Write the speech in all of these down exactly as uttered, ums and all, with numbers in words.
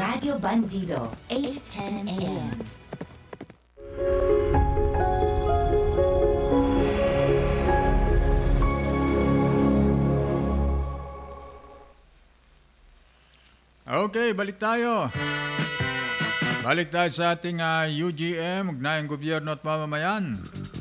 Radio Bandido, eight ten a m. Okay, balik tayo. Balik tayo sa ating uh, U G M, Ugnayang Gobyerno at Mamamayan.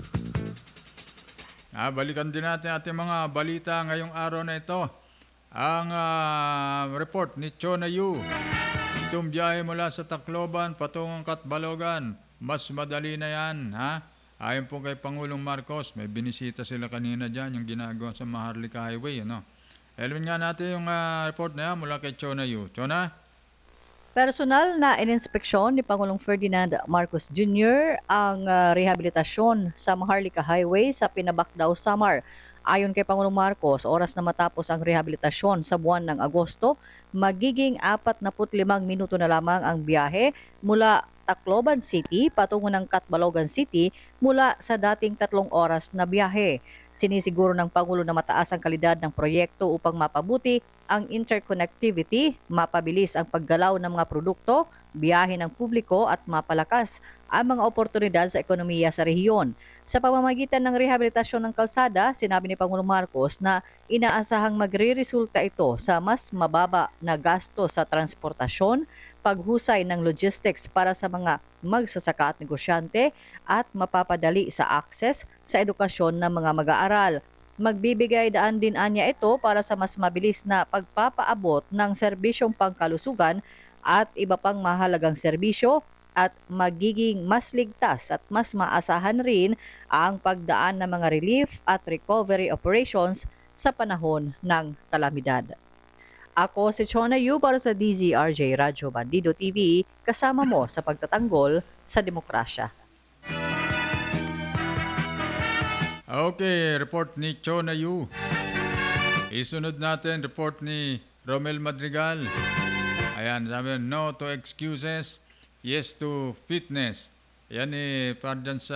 Ah, balikan din natin ating mga balita ngayong araw na ito. Ang uh, report ni Chona Yu. Itong biyahe mula sa Tacloban patungong Katbalogan. Mas madali na yan, ha? Ayon po kay Pangulong Marcos, may binisita sila kanina dyan, yung ginagawa sa Maharlika Highway, ano? Elwin nga natin yung uh, report na yan mula kay Chona Yu. Chona? Personal na ininspeksyon ni Pangulong Ferdinand Marcos Junior ang uh, rehabilitasyon sa Maharlika Highway sa Pinabacdao, Samar. Ayon kay Pangulong Marcos, oras na matapos ang rehabilitasyon sa buwan ng Agosto, magiging apat na limang minuto na lamang ang biyahe mula Tacloban City patungo ng Catbalogan City mula sa dating tatlong oras na biyahe. Sinisiguro ng Pangulo na mataas ang kalidad ng proyekto upang mapabuti ang interconnectivity, mapabilis ang paggalaw ng mga produkto, biyahe ng publiko at mapalakas ang mga oportunidad sa ekonomiya sa rehiyon. Sa pamamagitan ng rehabilitasyon ng kalsada, sinabi ni Pangulong Marcos na inaasahang magre-resulta ito sa mas mababa na gasto sa transportasyon, paghusay ng logistics para sa mga magsasaka at negosyante at mapapadali sa access sa edukasyon ng mga mag-aaral. Magbibigay daan din anya ito para sa mas mabilis na pagpapaabot ng serbisyong pangkalusugan at iba pang mahalagang serbisyo at magiging mas ligtas at mas maasahan rin ang pagdaan ng mga relief at recovery operations sa panahon ng kalamidad. Ako si Chona Yu para sa D Z R J Radyo Bandido T V, kasama mo sa pagtatanggol sa demokrasya. Okay, report ni Chona Yu. Isunod natin report ni Romel Madrigal. Ayan, sabi, no to excuses, yes to fitness. Yan eh, para dyan sa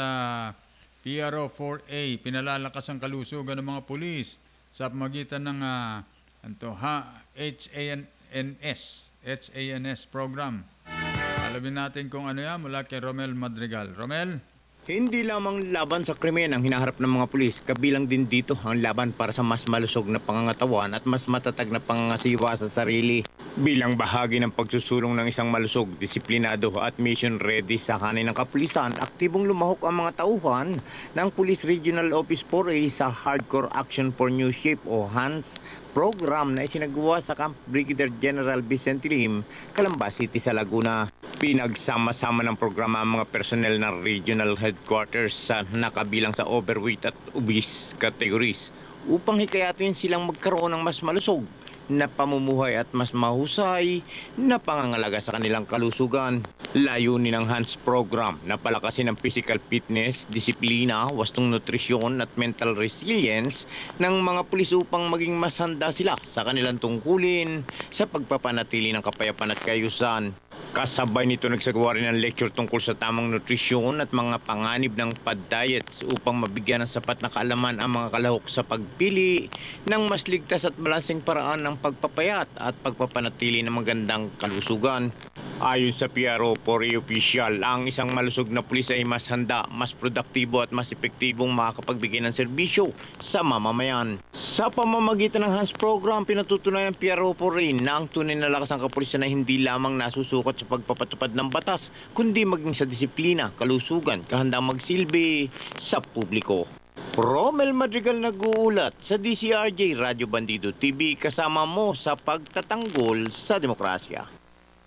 P R O four A, pinalalakas ang kalusugan ng mga pulis sa pamagitan ng uh, anto, ha, H A N S, H A N S program. Alamin natin kung ano yan mula kay Romel Madrigal. Romel? Hindi lamang laban sa krimen ang hinaharap ng mga pulis, kabilang din dito ang laban para sa mas malusog na pangangatawan at mas matatag na pangangasiwa sa sarili. Bilang bahagi ng pagsusulong ng isang malusog, disiplinado at mission-ready sa kanin ng kapulisan, aktibong lumahok ang mga tauhan ng Police Regional Office four A sa Hardcore Action for New Shape o HANS program na isinagawa sa Camp Brigadier General Vicente Lim, Calamba City sa Laguna. Pinagsama-sama ng programa ang mga personnel ng regional headquarters sa nakabilang sa overweight at obese categories upang hikayatin silang magkaroon ng mas malusog na pamumuhay at mas mahusay na pangangalaga sa kanilang kalusugan. Layunin ng HANS program na palakasin ang physical fitness, disiplina, wastong nutrisyon at mental resilience ng mga pulis upang maging mas handa sila sa kanilang tungkulin sa pagpapanatili ng kapayapaan at kaayusan. Kasabay nito nagsagawa rin ng lecture tungkol sa tamang nutrisyon at mga panganib ng pad-diets upang mabigyan ng sapat na kaalaman ang mga kalahok sa pagpili ng mas ligtas at balanseng paraan ng pagpapayat at pagpapanatili ng magandang kalusugan. Ayon sa P R O four A official, ang isang malusog na pulis ay mas handa, mas produktibo at mas epektibong makakapagbigay ng serbisyo sa mamamayan. Sa pamamagitan ng HANS program, pinatutunayan ng P R O four A na ang tunay na lakas ng kapulisan ay hindi lamang nasusukat sa pagpapatupad ng batas, kundi maging sa disiplina, kalusugan, kahandang magsilbi sa publiko. Romel Madrigal nag-uulat sa D C R J Radyo Bandido T V, kasama mo sa pagtatanggol sa demokrasya.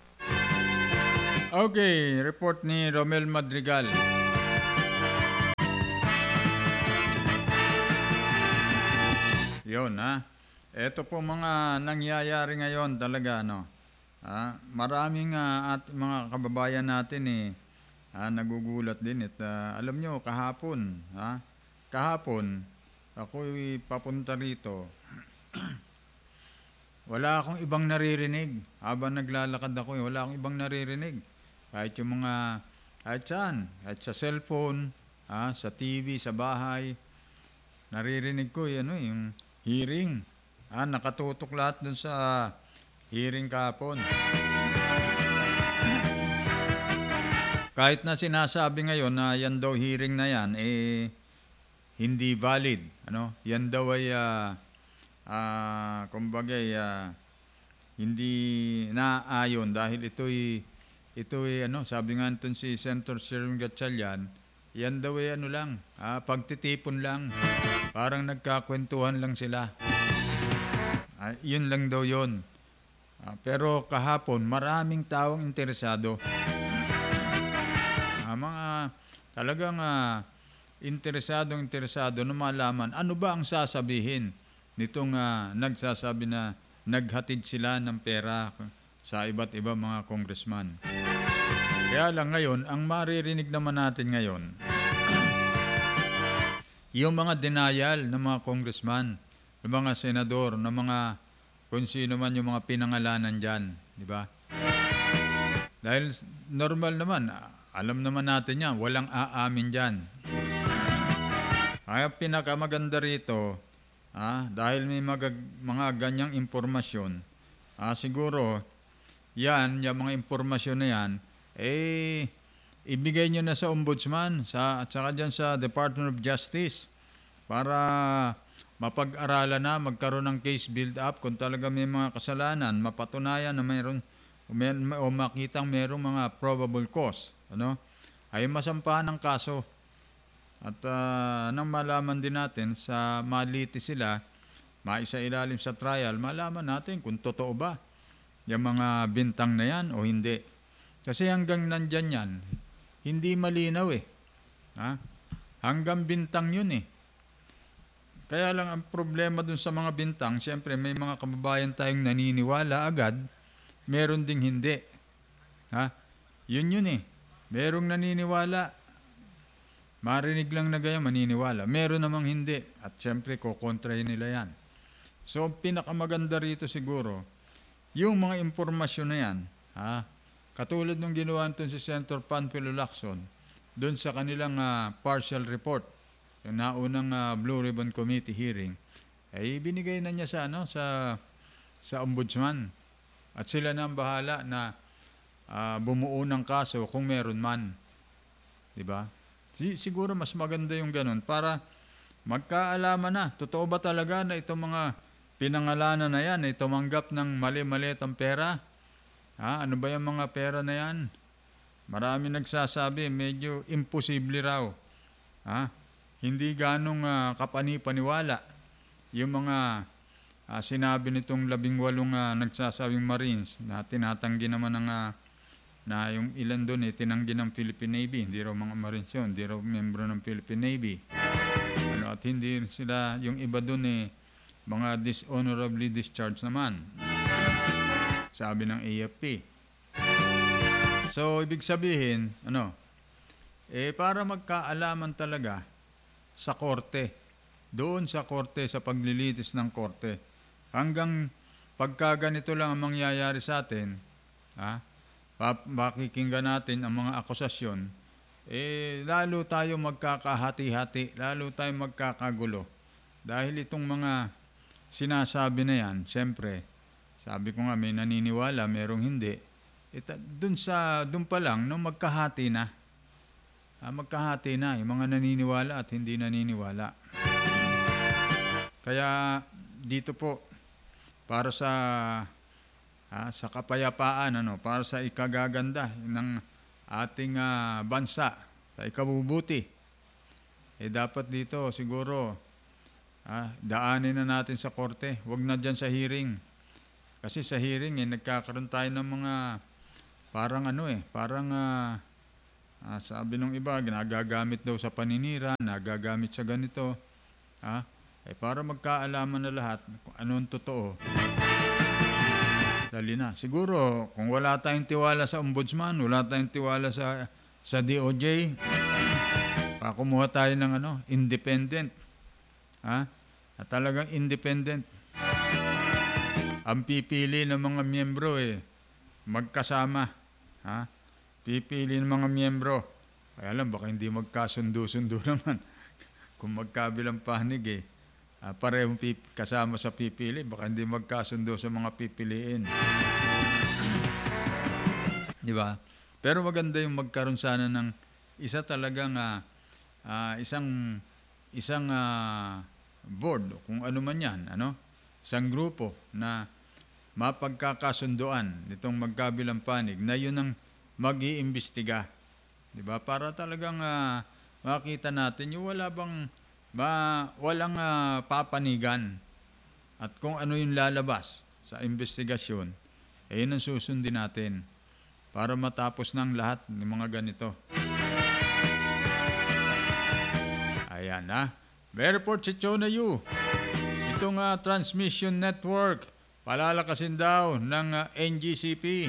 Okay, report ni Romel Madrigal. Yun, ha? Ito po mga nangyayari ngayon talaga, no? Ah, maraming uh, at mga kababayan natin eh, ah, nagugulat din. At uh, alam nyo, kahapon, ha? Kahapon, ako'y papunta rito. Wala akong ibang naririnig. Habang naglalakad ako, eh, wala akong ibang naririnig. Kahit yung mga, kahit saan, kahit sa cellphone, ah, sa T V, sa bahay, naririnig ko yun, ano, yung hearing. Ah, nakatutok lahat dun sa hearing kahapon. Kahit na sinasabi ngayon na yan daw hearing na yan, eh, hindi valid. Ano? Yan daw ay, ah, ah, kumbaga, ah, hindi naayon dahil ito'y, ito'y, ano, sabi nga nito si Senator Sherwin Gatchalian, yan daw ay ano lang, ah, pagtitipon lang. Parang nagkakwentuhan lang sila. Ah, yun lang daw yun. Ah, pero kahapon, maraming taong interesado. Ah, mga talagang ah, interesadong interesado na malaman ano ba ang sasabihin nitong ah, nagsasabi na naghatid sila ng pera sa iba't iba mga congressman. Kaya lang ngayon, ang maririnig naman natin ngayon, yung mga denial ng mga congressman, ng mga senador, ng mga kung sino man yung mga pinangalanan dyan. Di ba? Dahil normal naman, alam naman natin yan, walang aamin dyan. Kaya pinakamaganda rito, ah, dahil may mga, mga ganyang impormasyon, ah, siguro, yan, yung mga impormasyon na yan, eh, ibigay nyo na sa ombudsman sa, at saka dyan sa Department of Justice para mapag-aralan na, magkaroon ng case build-up kung talaga may mga kasalanan, mapatunayan na mayroon may, o makitang mayroong mga probable cause, ano, ay masampahan ng kaso. At uh, nang malaman din natin sa maliti sila, maisailalim sa trial, malaman natin kung totoo ba yung mga bintang na yan o hindi. Kasi hanggang nandyan yan, hindi malinaw eh. Ha? Hanggang bintang yun eh. Kaya lang ang problema dun sa mga bintang, siyempre may mga kababayan tayong naniniwala agad, meron ding hindi. Ha? Yun yun eh. Merong naniniwala, marinig lang na gaya, maniniwala. Meron namang hindi. At siyempre, kukontrahin nila yan. So, pinakamaganda rito siguro, yung mga impormasyon na yan, ha? Katulad nung ginawa nito si Senator Panfilo Lacson, doon sa kanilang uh, partial report, yung naunang uh, Blue Ribbon Committee hearing, ay binigay na niya sa, ano, sa, sa ombudsman. At sila na ang bahala na uh, bumuo ng kaso kung meron man. Diba? Siguro mas maganda yung ganun para magkaalaman na. Totoo ba talaga na itong mga pinangalanan na yan ay tumanggap ng mali-mali ang pera? Ha? Ano ba yung mga pera na yan? Marami nagsasabi, medyo imposible raw. Ha? Hindi ganong uh, kapani-paniwala yung mga uh, sinabi nitong labing walong uh, nagsasabing Marines na tinatanggi naman ng uh, na yung ilan doon eh, tinanggi ng Philippine Navy. Hindi raw mga Marines yun, hindi raw membro ng Philippine Navy. Ano, at hindi sila, yung iba doon eh, mga dishonorably discharged naman. Sabi ng A F P. So, ibig sabihin, ano, eh, para magkaalaman talaga sa korte, doon sa korte, sa paglilitis ng korte, hanggang pagka ganito lang ang mangyayari sa atin, ha, pakikinggan natin ang mga akusasyon, eh, lalo tayo magkakahati-hati, lalo tayo magkakagulo. Dahil itong mga sinasabi na yan, siyempre, sabi ko nga may naniniwala, merong hindi. Ita, dun, sa, dun pa lang, nung magkahati na, ah, magkahati na, yung mga naniniwala at hindi naniniwala. Kaya dito po, para sa ah, sa kapayapaan, ano, para sa ikagaganda ng ating ah, bansa, sa ikabubuti, eh dapat dito siguro ah, daanin na natin sa korte, wag na dyan sa hearing. Kasi sa hearing, eh, nagkakaroon tayo ng mga parang ano eh, parang ah, ah, sabi nung iba, nagagamit daw sa paninira, nagagamit sa ganito. Ah, eh, para magkaalaman na lahat kung anong totoo. Dali na. Siguro, kung wala tayong tiwala sa ombudsman, wala tayong tiwala sa, sa D O J, pakumuha tayo ng ano, independent. Ha? At talagang independent. Ang pipili ng mga miyembro eh, magkasama. Ha? Pipili ng mga miyembro. Kaya lang, baka hindi magkasundo-sundo naman. Kung magkabilang panig eh, uh, parehong pip- kasama sa pipili, baka hindi magkasundo sa mga pipiliin. Di Di ba? Pero maganda yung magkaroon sana ng isa talagang ah, ah, isang isang ah, board kung ano man 'yan, ano? Isang grupo na mapagkakasunduan nitong magkabilang panig na 'yun ang mag-iimbestiga. 'Di ba? Para talagang ah, makita natin yung wala bang ba, walang ah, papanigan at kung ano yung lalabas sa investigasyon, eh yun ang susundin natin para matapos ng lahat ng mga ganito. Ayan ha. May report si Chona Yu. Itong ah, transmission network, palalakasin daw ng ah, N G C P.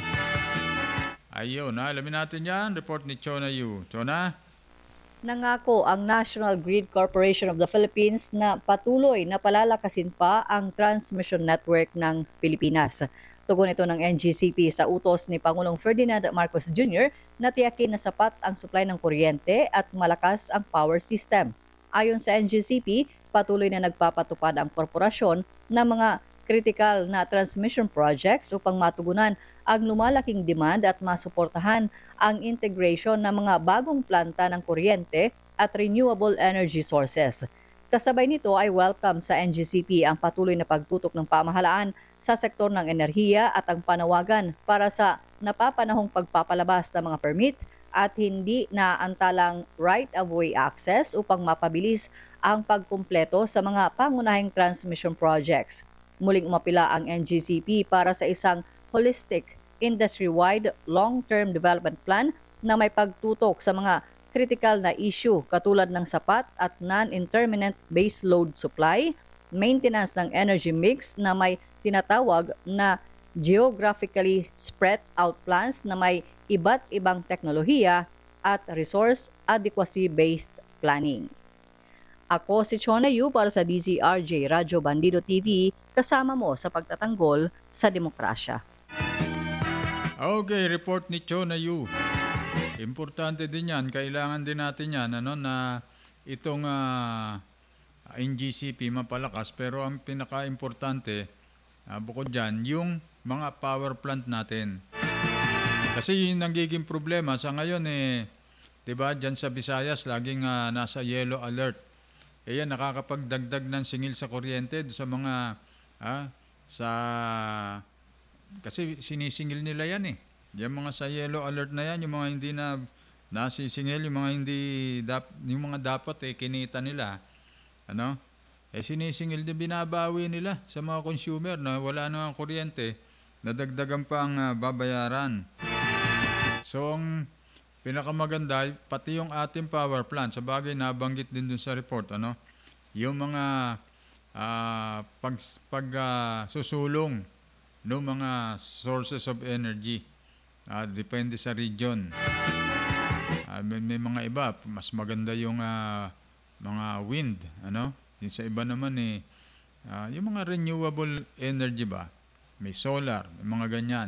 Ayun ha, alamin natin yan. Report ni Chona Yu. Chona? Nangako ang National Grid Corporation of the Philippines na patuloy na palalakasin pa ang transmission network ng Pilipinas. Tugon ito ng N G C P sa utos ni Pangulong Ferdinand Marcos Junior na tiyakin na sapat ang supply ng kuryente at malakas ang power system. Ayon sa N G C P, patuloy na nagpapatupad ang korporasyon ng mga critical na transmission projects upang matugunan ang lumalaking demand at masuportahan ang integration ng mga bagong planta ng kuryente at renewable energy sources. Kasabay nito ay welcome sa N G C P ang patuloy na pagtutok ng pamahalaan sa sektor ng enerhiya at ang panawagan para sa napapanahong pagpapalabas ng mga permit at hindi naantalang right-of-way access upang mapabilis ang pagkumpleto sa mga pangunahing transmission projects. Muling umapila ang N G C P para sa isang holistic, industry-wide, long-term development plan na may pagtutok sa mga critical na issue katulad ng sapat at non-intermittent base load supply, maintenance ng energy mix na may tinatawag na geographically spread out plans na may iba't ibang teknolohiya at resource adequacy-based planning. Ako si Chona Yu para sa D Z R J Radyo Bandido T V, kasama mo sa pagtatanggol sa demokrasya. Okay, report ni Chona Yu. Importante din yan, kailangan din natin yan, ano, na itong uh, N G C P mapalakas, pero ang pinaka-importante, uh, bukod dyan, yung mga power plant natin. Kasi yung nagiging problema sa ngayon, eh, diba, dyan sa Visayas, laging uh, nasa yellow alert. Eh yan, nakakapagdagdag ng singil sa kuryente sa mga, ah, sa, kasi sinisingil nila yan eh. Yung mga sa yellow alert na yan, yung mga hindi na nasisingil, yung mga hindi, dap, yung mga dapat eh, kinita nila, ano, eh sinisingil din, binabawi nila sa mga consumer na wala na ang kuryente, nadagdagan pa ang uh, babayaran. So, ang pinakamaganda, pati yung ating power plant, sa bagay nabanggit din dun sa report, ano, yung mga uh, pag, pag uh, susulong ng mga sources of energy, uh, depende sa region. Uh, may, may mga iba, mas maganda yung uh, mga wind, ano, yung sa iba naman eh, uh, yung mga renewable energy ba, may solar, may mga ganyan.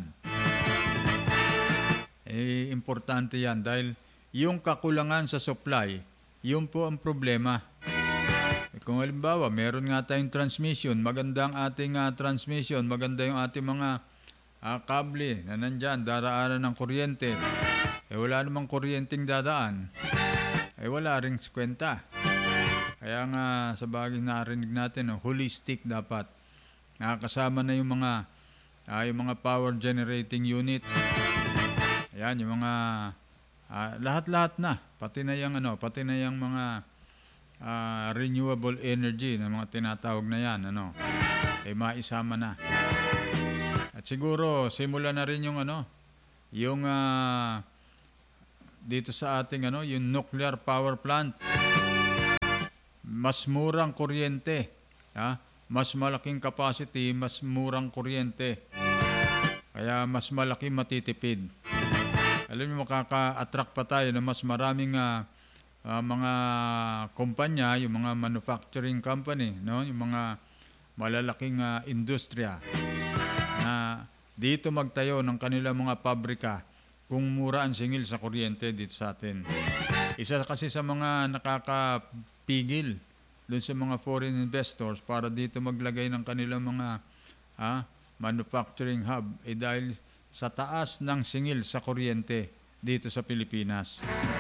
Eh, importante yan dahil yung kakulangan sa supply, yun po ang problema. Eh, kung halimbawa, meron nga tayong transmission, maganda ang ating uh, transmission, maganda yung ating mga uh, kable na nandyan, daraanan ng kuryente. Eh, wala namang kuryenteng dadaan. Eh, wala ring kwenta. Kaya nga, sa bagay narinig natin, no, holistic dapat. Nakakasama na yung mga, uh, yung mga power generating units. Ayan, yung mga uh, lahat-lahat na, pati na yung ano, pati na yung mga uh, renewable energy na mga tinatawag na yan, ano, eh maisama na. At siguro simula na rin yung ano, yung uh, dito sa ating ano, yung nuclear power plant. Mas murang kuryente, ha? Mas malaking capacity, mas murang kuryente. Kaya mas malaki matitipid. Alam niyo, makaka-attract pa tayo na mas maraming uh, uh, mga kumpanya, yung mga manufacturing company, no? Yung mga malalaking uh, industriya na dito magtayo ng kanilang mga pabrika kung mura ang singil sa kuryente dito sa atin. Isa kasi sa mga nakakapigil doon sa mga foreign investors para dito maglagay ng kanilang mga ah, manufacturing hub, eh dahil sa taas ng singil sa kuryente dito sa Pilipinas.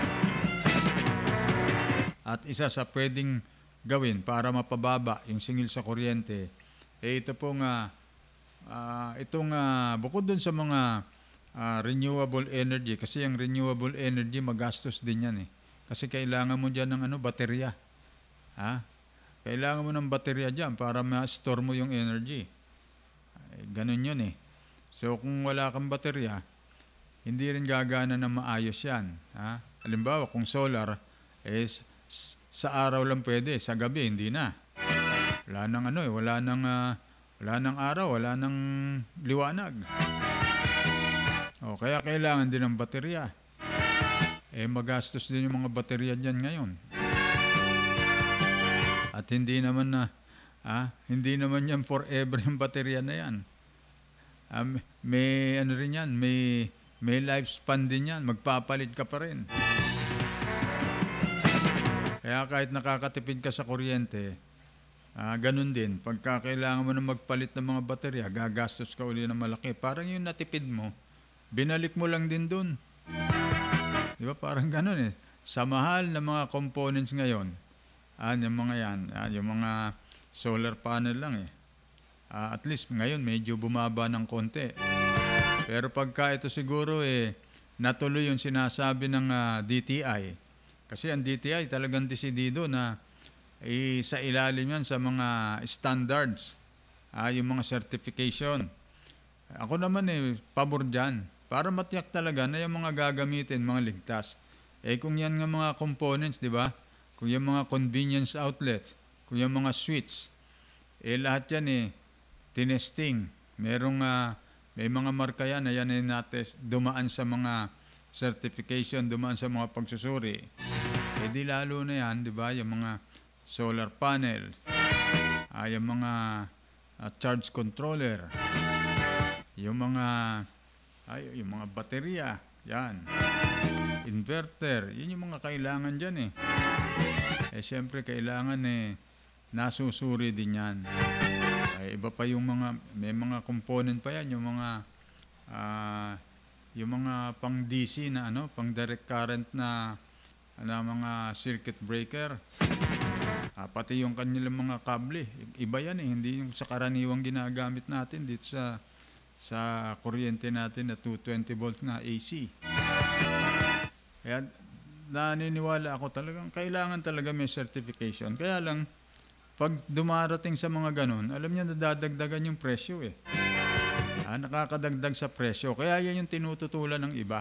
At isa sa pwedeng gawin para mapababa yung singil sa kuryente, eh ito pong uh, uh, itong uh, bukod dun sa mga uh, renewable energy, kasi yung renewable energy magastos din yan eh. Kasi kailangan mo dyan ng ano, baterya. Ha? Kailangan mo ng baterya dyan para ma-store mo yung energy. Eh, ganun yun eh. So kung wala kang baterya, hindi rin gagana na maayos yan. Ha? Halimbawa, kung solar, is sa araw lang pwede, sa gabi hindi na. Wala nang ano eh, wala nang uh, wala nang araw, wala nang liwanag. O kaya kailangan din ng baterya. Eh magastos din yung mga baterya diyan ngayon. At hindi naman na ah, hindi naman yan forever yung baterya na yan. Ah, may ano rin yan, may may lifespan din yan, magpapalit ka pa rin. Kaya kahit nakakatipid ka sa kuryente, ah, ganun din. Pagka kailangan mo na magpalit ng mga baterya, gagastos ka uli ng malaki. Parang yung natipid mo, binalik mo lang din dun. Di ba? Parang ganun eh. Sa mahal na mga components ngayon, ah, yung mga yan, ah, yung mga solar panel lang eh. Ah, at least ngayon medyo bumaba ng konti. Pero pagka ito siguro eh, natuloy yung sinasabi ng uh, D T I. Kasi ang D T I talagang desidido na eh, sa ilalim yan sa mga standards, ah, yung mga certification. Ako naman eh, pabor dyan. Para matiyak talaga na yung mga gagamitin, mga ligtas. Eh kung yan nga mga components, di ba? Kung yung mga convenience outlets, kung yung mga switch, eh lahat yan eh, tinesting. Merong, uh, may mga marka yan na yan ay nates, dumaan sa mga certification, dumaan sa mga pagsusuri. Eh di lalo na yan, di ba? Yung mga solar panels, ah, yung mga uh, charge controller, yung mga ay, yung mga baterya, yan. Inverter, yun yung mga kailangan dyan eh. Eh siyempre kailangan eh, nasusuri din yan. Ay, iba pa yung mga, may mga component pa yan, yung mga, uh, yung mga pang D C na ano, pang direct current na, na mga circuit breaker. Ah, pati yung kanilang mga kable, iba yan eh, hindi yung sa karaniwang ginagamit natin dito sa sa kuryente natin na two hundred twenty volt na A C. Kaya naniniwala ako talagang kailangan talaga may certification. Kaya lang, pag dumarating sa mga ganun, alam niya nadadagdagan yung presyo eh. Ah, nakakadagdag sa presyo. Kaya yan yung tinututulan ng iba.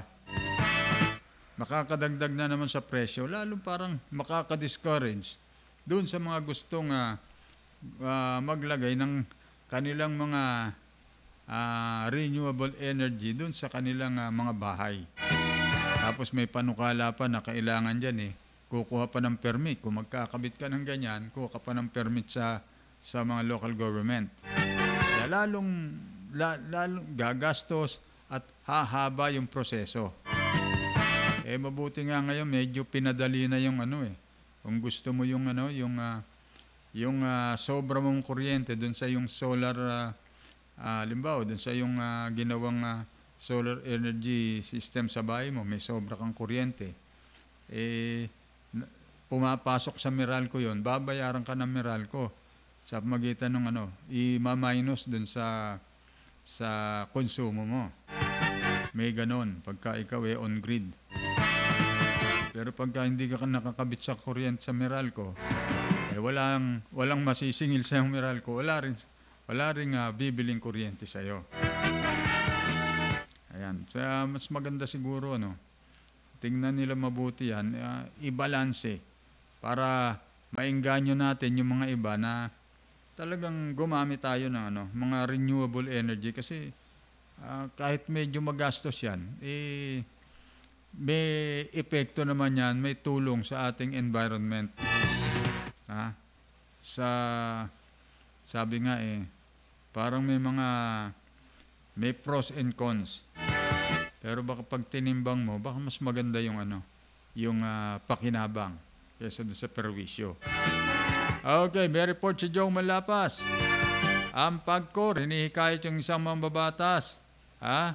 Makakadagdag na naman sa presyo, lalo parang makaka-discourage doon sa mga gustong uh, uh, maglagay ng kanilang mga Uh, renewable energy dun sa kanilang uh, mga bahay. Tapos may panukala pa na kailangan dyan eh. Kukuha pa ng permit. Kung magkakabit ka ng ganyan, kuha ka pa ng permit sa, sa mga local government. Kaya lalong, la, lalong gagastos at hahaba yung proseso. Eh mabuti nga ngayon medyo pinadali na yung ano eh. Kung gusto mo yung ano, yung, uh, yung uh, sobra mong kuryente dun sa yung solar uh, Uh, limbawa, dun sa yung uh, ginawang uh, solar energy system sa bahay mo, may sobra kang kuryente, eh, pumapasok sa Meralco yon, babayaran ka ng Meralco sa magitan ng ano, i-minus dun sa sa konsumo mo. May ganon, pagka ikaw eh on-grid. Pero pagka hindi ka nakakabit sa kuryente sa Meralco, eh walang, walang masisingil sa yung Meralco, wala rin wala rin uh, bibiling kuryente sa'yo. Ayan. So, uh, mas maganda siguro, no? Tingnan nila mabuti yan. Uh, i-balanse para maengganyo natin yung mga iba na talagang gumamit tayo ng ano, mga renewable energy. Kasi uh, kahit medyo magastos yan, eh, may epekto naman yan, may tulong sa ating environment. Ha? Sa... Sabi nga eh, parang may mga, may pros and cons. Pero baka pag tinimbang mo, baka mas maganda yung ano, yung uh, pakinabang kaysa doon sa perwisyo. Okay, may report si Joe Malapas. Ang pagkor, hinihikayat yung isang mambabatas. Ha?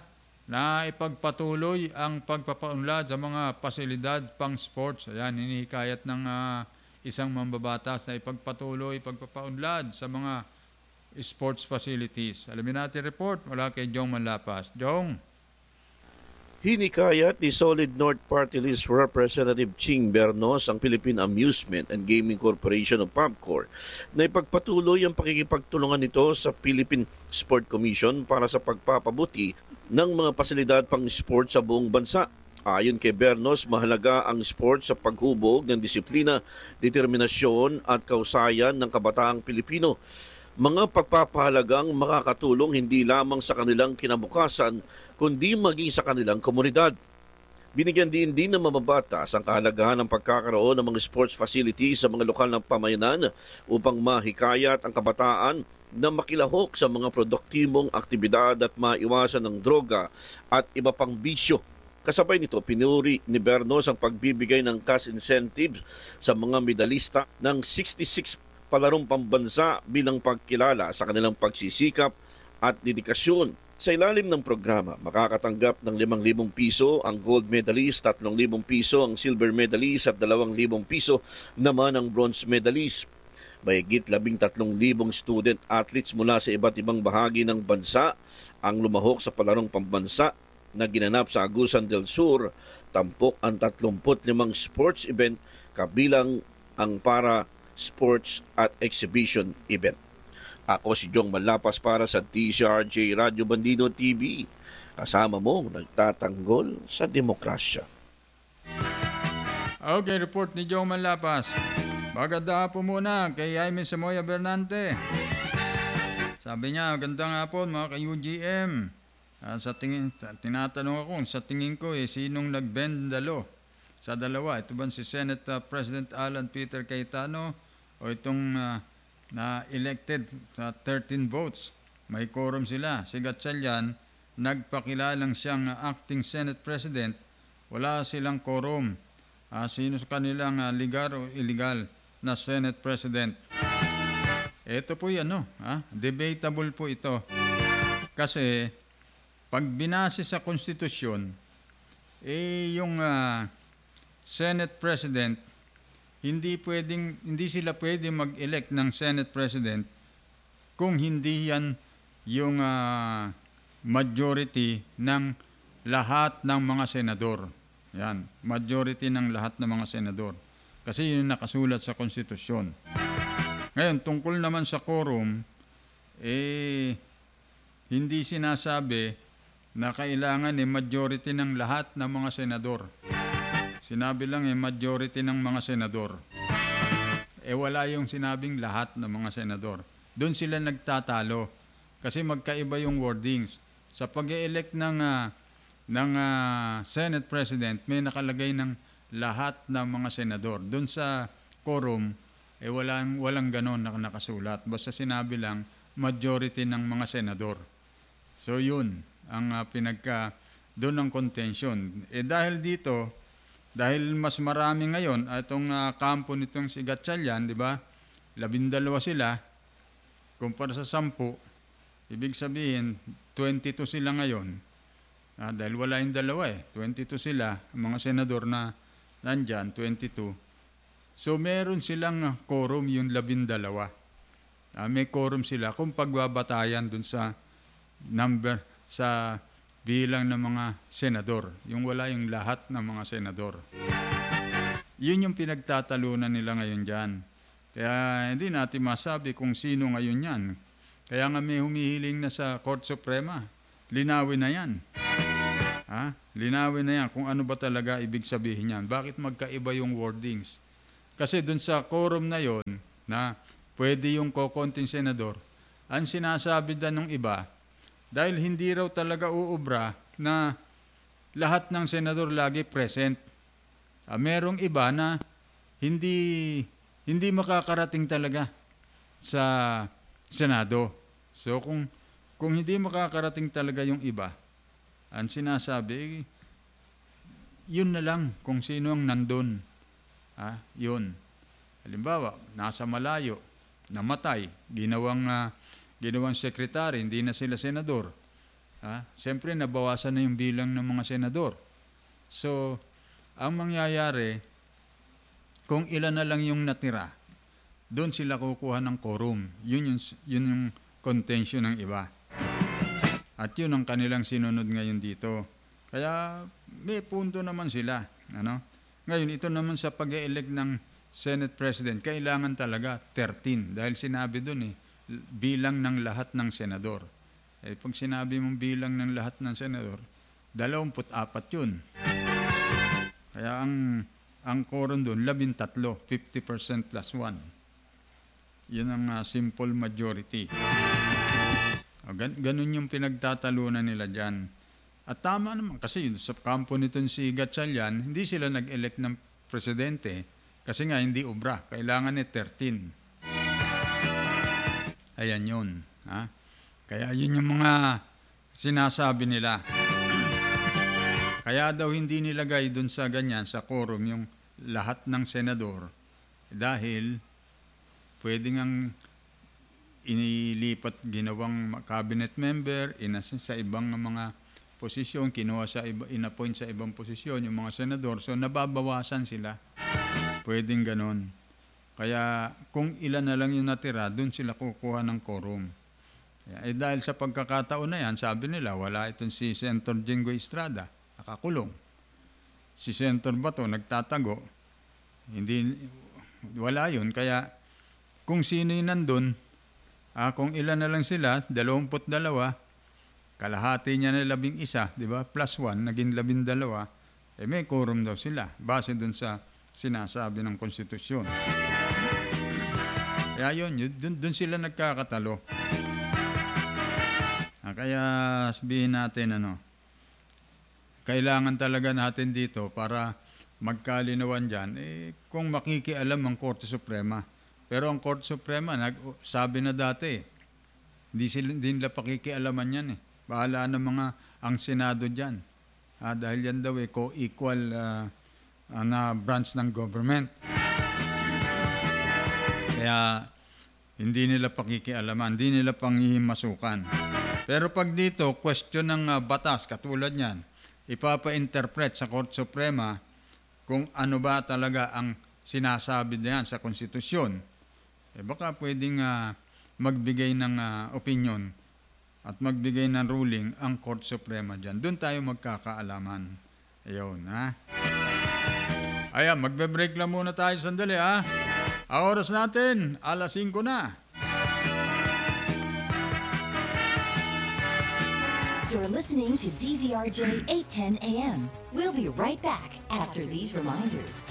na ipagpatuloy ang pagpapaunlad sa mga pasilidad pang sports. Ayan, hinihikayat ng ah, isang mambabatas na ipagpatuloy, pagpapaunlad sa mga sports facilities. Alamin natin report mula kay Jong Manlapas. Jong? Hinikayat ni Solid North Party List Representative Ching Bernos ang Philippine Amusement and Gaming Corporation o PAMCOR na ipagpatuloy ang pakikipagtulungan nito sa Philippine Sport Commission para sa pagpapabuti ng mga pasilidad pang sport sa buong bansa. Ayon kay Bernos, mahalaga ang sport sa paghubog ng disiplina, determinasyon at kausayan ng kabataang Pilipino. Mga pagpapahalagang makakatulong hindi lamang sa kanilang kinabukasan, kundi maging sa kanilang komunidad. Binigyan din din ng mababatas ang kahalagahan ng pagkakaroon ng mga sports facilities sa mga lokal ng pamayanan upang mahikayat ang kabataan na makilahok sa mga produktibong aktibidad at maiwasan ng droga at iba pang bisyo. Kasabay nito, pinuri ni Bernos ang pagbibigay ng cash incentives sa mga medalista ng sixty-six palarong pambansa bilang pagkilala sa kanilang pagsisikap at dedikasyon. Sa ilalim ng programa, makakatanggap ng limang libong piso ang gold medalist, tatlong libong piso ang silver medalist at dalawang libong piso naman ang bronze medalist. Mahigit labing tatlong libong student athletes mula sa iba't ibang bahagi ng bansa ang lumahok sa palarong pambansa na ginanap sa Agusan del Sur. Tampok ang tatlumput limang sports event kabilang ang para sports at exhibition event. Ako si Jong Manlapas para sa T C R J Radio Bandino T V. Kasama mo nagtatanggol sa demokrasya. Okay, report ni Jong Manlapas. Maganda po muna kay Jaime Samoya Bernante. Sabi niya, magandang hapon mga ka-U G M. Uh, sa tingin, tinatanong ako, sa tingin ko eh, sinong nag-bend the law sa dalawa? Ito ba si Senate uh, President Alan Peter Cayetano o itong uh, na-elected sa uh, thirteen votes? May quorum sila. Si Gatchalian, nagpakilalang siyang uh, acting Senate President, wala silang quorum. Uh, sino sa kanilang uh, legal o illegal na Senate President? Ito po yan, no? Ah, debatable po ito. Kasi, pag binase sa konstitusyon, eh yung uh, Senate President, hindi pwedeng, hindi sila pwedeng mag-elect ng Senate President kung hindi yan yung uh, majority ng lahat ng mga senador. Yan, majority ng lahat ng mga senador. Kasi yun nakasulat sa konstitusyon. Ngayon, tungkol naman sa quorum, eh, hindi sinasabi na kailangan eh majority ng lahat ng mga senador. Sinabi lang eh majority ng mga senador. Eh wala yung sinabing lahat ng mga senador. Doon sila nagtatalo kasi magkaiba yung wordings. Sa pag-e-elect ng uh, ng uh, Senate President, may nakalagay ng lahat ng mga senador. Doon sa quorum, eh walang, walang ganon na nakasulat. Basta sinabi lang majority ng mga senador. So yun ang uh, pinagka doon ng contention. Eh dahil dito, dahil mas marami ngayon, itong uh, kampo nitong si Gatchalian, di ba? Labindalawa sila, kumpara sa sampu, ibig sabihin, twenty-two sila ngayon. Ah, dahil wala yung dalawa eh, twenty-two sila, ang mga senador na nandyan, twenty-two. So meron silang quorum yung labindalawa. Ah, may quorum sila kung pagbabatayan dun sa number, sa bilang ng mga senador, yung wala yung lahat ng mga senador. Yun yung pinagtatalunan nila ngayon dyan. Kaya hindi natin masabi kung sino ngayon yan. Kaya nga may humihiling na sa Court Suprema, linawin na yan. Ha? Linawin na yan kung ano ba talaga ibig sabihin yan. Bakit magkaiba yung wordings? Kasi dun sa quorum na yon na pwede yung kokonting senador, ang sinasabi dan ng iba, dahil hindi raw talaga uubra na lahat ng senador lagi present. Uh, merong iba na hindi hindi makakarating talaga sa Senado. So kung kung hindi makakarating talaga yung iba, ang sinasabi, yun na lang kung sino ang nandun. Ah, yun. Halimbawa, nasa malayo, namatay, ginawang uh, ginawang sekretary, hindi na sila senador. Ah, siyempre, nabawasan na yung bilang ng mga senador. So, ang mangyayari, kung ilan na lang yung natira, doon sila kukuha ng quorum. Yun yung, yun yung contention ng iba. At yun ang kanilang sinunod ngayon dito. Kaya may punto naman sila. Ano? Ngayon, ito naman sa pag-elect ng Senate President, kailangan talaga thirteen. Dahil sinabi doon eh, bilang ng lahat ng senador. Eh, pag sinabi mong bilang ng lahat ng senador, dalawampu't apat yun. Kaya ang ang quorum doon, labing tatlo, fifty percent plus one. Yun ang uh, simple majority. O, gan- ganun yung pinagtatalunan nila dyan. At tama naman, kasi sa kampo nito si Gatchalian, hindi sila nag-elect ng presidente kasi nga hindi obra. Kailangan ni thirteen. Ayan yun. Ha? Kaya yun yung mga sinasabi nila. Kaya daw hindi nilagay dun sa ganyan, sa quorum, yung lahat ng senador dahil pwede ngang inilipat ginawang cabinet member inasin sa ibang mga posisyon, kinuha sa iba, inappoint sa ibang posisyon yung mga senador, so nababawasan sila. Pwedeng ganon. Kaya kung ilan na lang yung natira, dun sila kukuha ng quorum. Eh, dahil sa pagkakataon na yan, sabi nila, wala itong si Senator Jinggoy Estrada, nakakulong. Si Senator Bato, nagtatago. Hindi, wala yun. Kaya kung sino yung nandun, ah, kung ilan na lang sila, dalawamput dalawa, kalahati niya na labing isa, di ba? Plus one, naging labing dalawa, eh may quorum daw sila, base dun sa sinasabi ng konstitusyon. Kaya yun, yun dun, dun sila nagkakatalo. Ah, kaya sabihin natin, ano, kailangan talaga natin dito para magkalinawan dyan, eh, kung makikialam ang Korte Suprema. Pero ang Korte Suprema, nag, sabi na dati, hindi sila, hindi nila pakikialaman yan eh. Bahala ng mga ang Senado dyan. Ah, dahil yan daw eh, co-equal uh, na branch ng government. Kaya hindi nila pakikialaman, hindi nila panghihimasukan. Pero pag dito, question ng uh, batas, katulad niyan, ipapa-interpret sa Korte Suprema kung ano ba talaga ang sinasabi niyan sa konstitusyon. Eh baka pwedeng uh, magbigay ng uh, opinion at magbigay ng ruling ang Korte Suprema dyan. Doon tayo magkakaalaman. Ayun, ha? Ayan, magbe-break lang muna tayo sandali, ha? Ang oras natin, alas singko na. You're listening to D Z R J eight ten A M. We'll be right back after these reminders.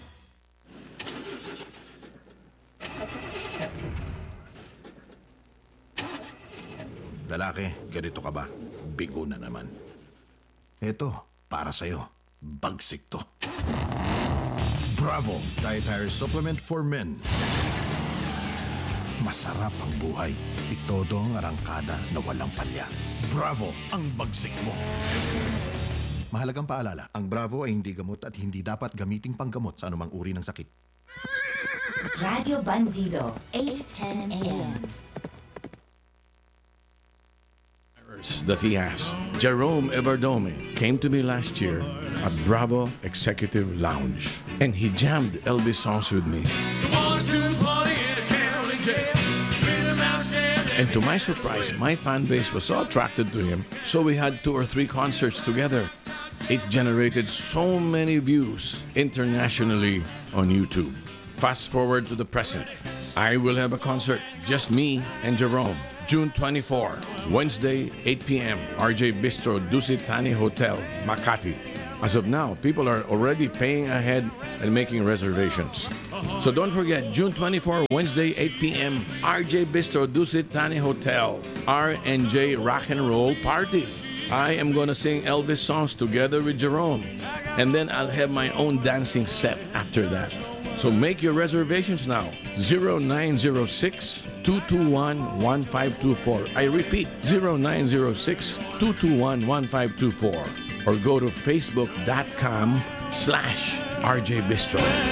Lalaki, ganito ka ba? Bigo na naman. Eto, para sa'yo. Bagsik to. Bravo! Dietary Supplement for Men. Masarap ang buhay. Itodo ang arangkada na walang palya. Bravo! Ang bagsik mo. Mahalagang paalala, ang Bravo ay hindi gamot at hindi dapat gamiting panggamot sa anumang uri ng sakit. Radio Bandido, eight ten A M. That he has. Jerome Everdome came to me last year at Bravo Executive Lounge, and he jammed Elvis songs with me. And to my surprise, my fan base was so attracted to him, so we had two or three concerts together. It generated so many views internationally on YouTube. Fast forward to the present. I will have a concert, just me and Jerome. June twenty-fourth, Wednesday, eight p.m., R J Bistro, Dusit Thani Hotel, Makati. As of now, people are already paying ahead and making reservations. So don't forget, June twenty-fourth, Wednesday, eight p.m., R J Bistro, Dusit Thani Hotel, R and J Rock and Roll Party. I am going to sing Elvis songs together with Jerome. And then I'll have my own dancing set after that. So make your reservations now. zero nine zero six, two two one, one five two four. I repeat, zero nine zero six, two two one, one five two four. Or go to facebook.com slash RJ Bistro.